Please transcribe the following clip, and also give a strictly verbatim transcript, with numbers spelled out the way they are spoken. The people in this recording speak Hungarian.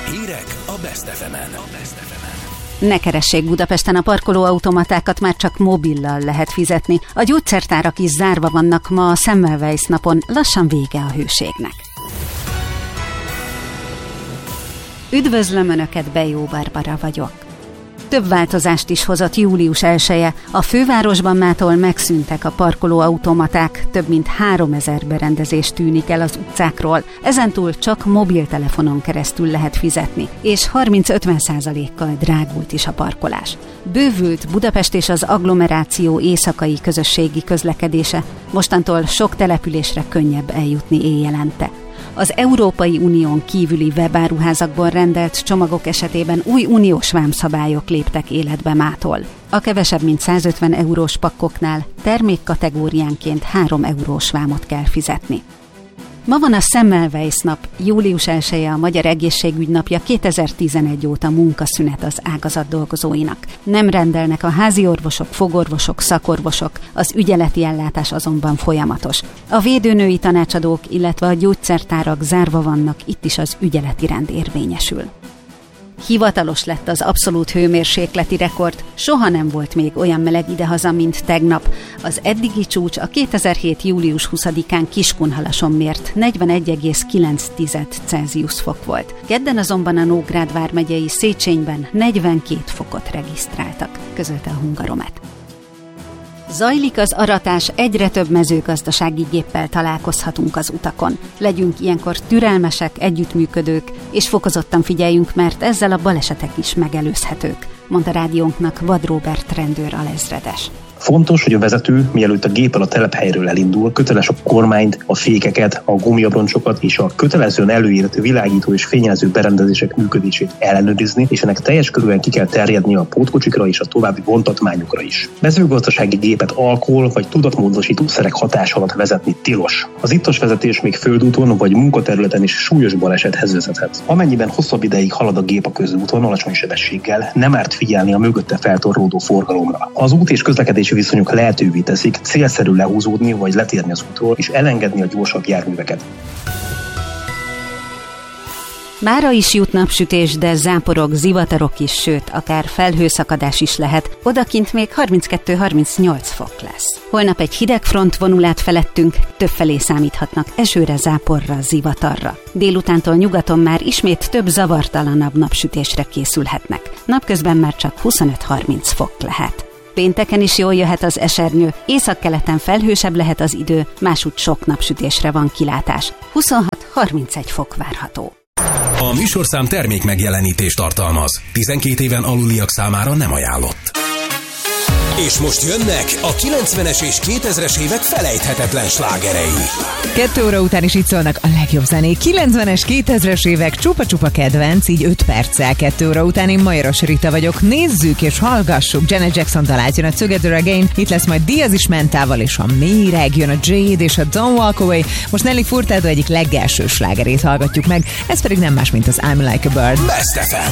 Hírek a Best ef emen. Ne keressék Budapesten a parkolóautomatákat, már csak mobillal lehet fizetni. A gyógyszertárak is zárva vannak ma a Semmelweis napon, lassan vége a hőségnek. Üdvözlöm Önöket, Bejó Barbara vagyok. Több változást is hozott július elseje. A fővárosban mától megszűntek a parkolóautomaták, több mint háromezer berendezés tűnik el az utcákról. Ezentúl csak mobiltelefonon keresztül lehet fizetni, és harminc-ötven százalékkal drágult is a parkolás. Bővült Budapest és az agglomeráció éjszakai közösségi közlekedése. Mostantól sok településre könnyebb eljutni éjjelente. Az Európai Unión kívüli webáruházakból rendelt csomagok esetében új uniós vámszabályok léptek életbe mától. A kevesebb mint százötven eurós pakkoknál termékkategóriánként három eurós vámot kell fizetni. Ma van a Semmelweis nap, július elseje a Magyar Egészségügy napja, kétezer-tizenegy óta munkaszünet az ágazat dolgozóinak. Nem rendelnek a háziorvosok, fogorvosok, szakorvosok, az ügyeleti ellátás azonban folyamatos. A védőnői tanácsadók, illetve a gyógyszertárak zárva vannak, itt is az ügyeleti rend érvényesül. Hivatalos lett az abszolút hőmérsékleti rekord, soha nem volt még olyan meleg idehaza, mint tegnap. Az eddigi csúcs a kétezer-hét július huszadikán Kiskunhalason mért negyvenegy egész kilenc Celsius fok volt. Kedden azonban a Nógrád vármegyei Széchenyben negyvenkét fokot regisztráltak, közölte a Hungaromet. Zajlik az aratás, egyre több mezőgazdasági géppel találkozhatunk az utakon. Legyünk ilyenkor türelmesek, együttműködők, és fokozottan figyeljünk, mert ezzel a balesetek is megelőzhetők, mondta rádiónknak Vad Róbert rendőr alezredes. Fontos, hogy a vezető, mielőtt a géppel a telephelyről elindul, köteles a kormányt, a fékeket, a gumiabroncsokat és a kötelezően előírt világító és fényjelző berendezések működését ellenőrizni, és ennek teljes körülön ki kell terjedni a pótkocsikra és a további vontatmányokra is. Mezőgazdasági gépet alkohol vagy tudatmódosító szerek hatása alatt vezetni tilos. Az ittas vezetés még földúton vagy munkaterületen is súlyos balesethez vezethet. Amennyiben hosszabb ideig halad a gép a közúton alacsony sebességgel, nem árt figyelni a mögötte feltorlódó forgalomra. Az út és közlekedési viszonyok lehetővé teszik célszerű lehúzódni vagy letérni az útról és elengedni a gyorsabb járműveket. Mára is jut napsütés, de záporok, zivatarok is, sőt, akár felhőszakadás is lehet. Odakint még harminckettő-harmincnyolc fok lesz. Holnap egy hideg front vonul át felettünk, többfelé számíthatnak esőre, záporra, zivatarra. Délutántól nyugaton már ismét több zavartalanabb napsütésre készülhetnek. Napközben már csak huszonöt-harminc fok lehet. Pénteken is jól jöhet az esernyő, északkeleten felhősebb lehet az idő, másútt sok napsütésre van kilátás. huszonhat-harmincegy fok várható. A műsorszám termék megjelenítést tartalmaz. tizenkét éven aluliak számára nem ajánlott. És most jönnek a kilencvenes és kétezres évek felejthetetlen slágerei. Kettő óra után is itt szólnak a legjobb zenék. kilencvenes, kétezres évek csupa-csupa kedvenc, így öt perccel kettő óra után. Én Majoros Rita vagyok. Nézzük és hallgassuk. Janet Jackson talált, jön a Together Again. Itt lesz majd Diaz is Mentával, és a méreg, jön a Jade és a Don't Walk Away. Most Nelly Furtado egyik legelső slágerét hallgatjuk meg. Ez pedig nem más, mint az I'm Like a Bird. Best ef em.